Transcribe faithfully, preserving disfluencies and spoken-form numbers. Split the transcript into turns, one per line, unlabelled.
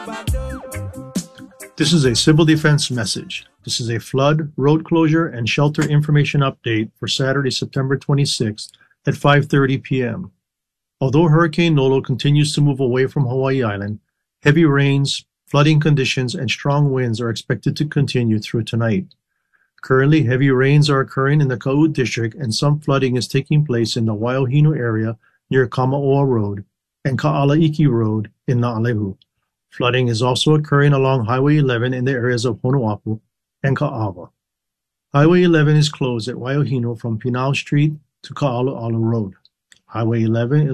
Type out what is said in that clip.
This is a civil defense message. This is a flood, road closure, and shelter information update for Saturday, September twenty-sixth at five thirty p m Although Hurricane Nolo continues to move away from Hawaii Island, heavy rains, flooding conditions, and strong winds are expected to continue through tonight. Currently, heavy rains are occurring in the Ka'u district, and some flooding is taking place in the Waiohinu area near Kamaoa Road and Ka'alaiki Road in Na'alehu. Flooding is also occurring along Highway eleven in the areas of Honuapu and Ka'awa. Highway eleven is closed at Waiohinu from Pinal Street to Ka'alu'alu Road. Highway eleven is